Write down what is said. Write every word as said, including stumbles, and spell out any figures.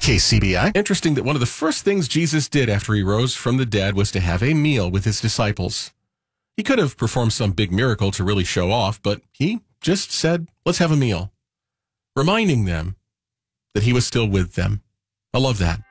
K C B I. Interesting that one of the first things Jesus did after he rose from the dead was to have a meal with his disciples. He could have performed some big miracle to really show off, but he just said, let's have a meal, reminding them that he was still with them. I love that.